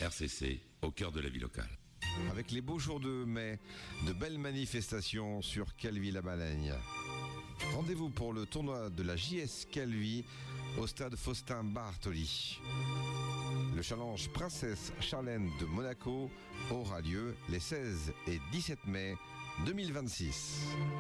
RCC, au cœur de la vie locale. Avec les beaux jours de mai, de belles manifestations sur Calvi-la-Baleine. Rendez-vous pour le tournoi de la JS Calvi au stade Faustin Bartoli. Le challenge Princesse Charlène de Monaco aura lieu les 16 et 17 mai 2026.